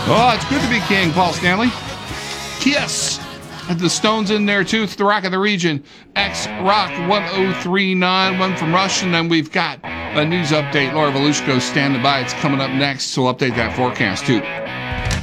Oh, it's good to be king, Paul Stanley. Kiss. The Stones in there too. It's the Rock of the Region. X Rock 1039. One from Rush. And then we've got a news update. Laura Volushko standing by. It's coming up next. So we'll update that forecast too.